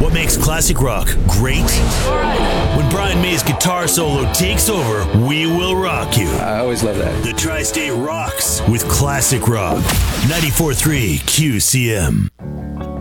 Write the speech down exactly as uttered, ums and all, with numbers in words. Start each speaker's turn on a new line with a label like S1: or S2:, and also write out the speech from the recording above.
S1: What makes classic rock great? When Brian May's guitar solo takes over, we will rock you.
S2: I always love that.
S1: The Tri-State rocks with classic rock. ninety-four point three Q C M.